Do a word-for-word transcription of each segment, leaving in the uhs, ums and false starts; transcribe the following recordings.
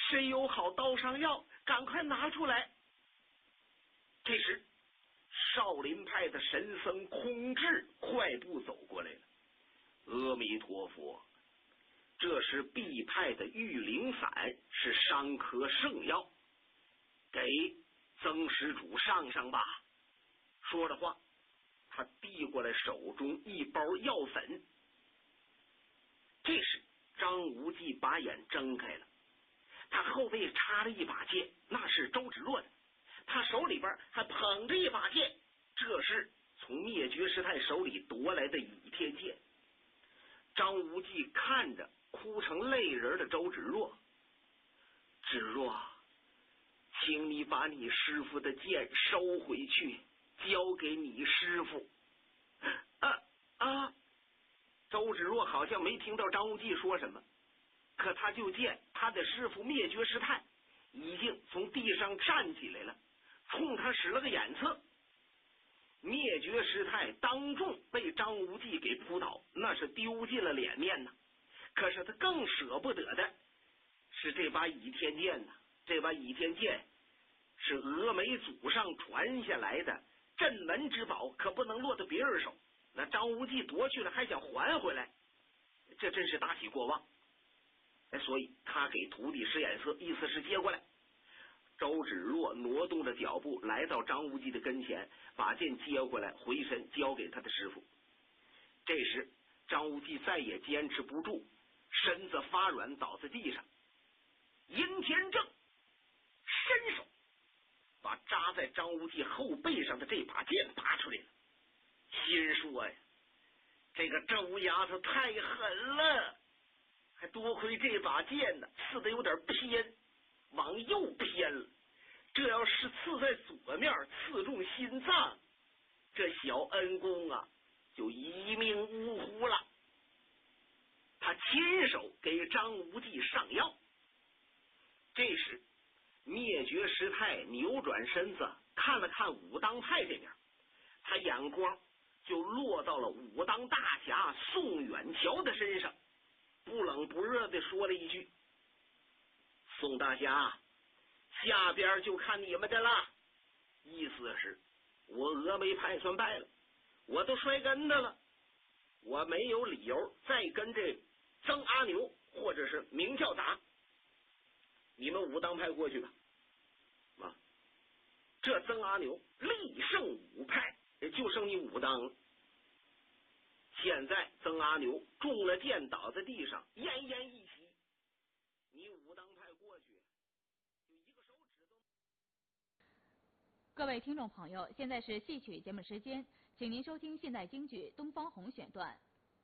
谁有好刀上药，赶快拿出来。这时少林派的神僧空智快步走过来了。阿弥陀佛，这是毕派的玉灵散，是伤科圣药，给曾施主上上吧。说着话，他递过来手中一包药粉。这时张无忌把眼睁开了，他后背插了一把剑，那是周芷若的，他手里边还捧着一把剑，这是从灭绝师太手里夺来的倚天剑。张无忌看着哭成泪人的周芷若，芷若，请你把你师傅的剑收回去，交给你师傅。啊啊！周芷若好像没听到张无忌说什么，可他就见他的师傅灭绝师太已经从地上站起来了，冲他使了个眼色。灭绝师太当众被张无忌给扑倒，那是丢尽了脸面呐。可是他更舍不得的是这把倚天剑呐，这把倚天剑是峨眉祖上传下来的镇门之宝，可不能落到别人手。那张无忌夺去了还想还回来，这真是大起过望。所以他给徒弟使眼色，意思是接过来。周芷若挪动着脚步来到张无忌的跟前，把剑接过来，回身交给他的师傅。这时张无忌再也坚持不住，身子发软倒在地上。殷天正伸手把扎在张无忌后背上的这把剑拔出来了，心说呀，这个周丫头太狠了，还多亏这把剑呢刺的有点偏，往右偏了，这要是刺在左面，刺中心脏，这小恩公啊就一命呜呼了。他亲手给张无忌上药。这时灭绝师太扭转身子看了看武当派这边，他眼光就落到了武当大侠宋远桥的身上，不冷不热的说了一句：宋大侠，下边就看你们的了。意思是我峨眉派算败了，我都摔跟头了，我没有理由再跟这曾阿牛或者是明教打，你们武当派过去吧。啊，这曾阿牛力胜武派，也就剩你武当了。现在曾阿牛中了箭倒在地上，奄奄一息，你武当派过去就一个手指头。 各位听众朋友，现在是戏曲节目时间，请您收听现代京剧《东方红》选段。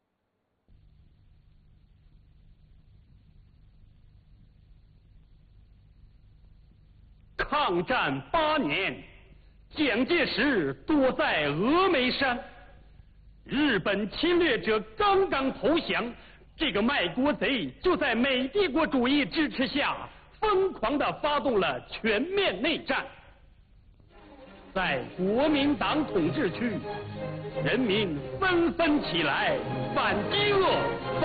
抗战八年，蒋介石躲在峨眉山，日本侵略者刚刚投降，这个卖国贼就在美帝国主义支持下疯狂地发动了全面内战。在国民党统治区，人民纷纷起来反饥饿。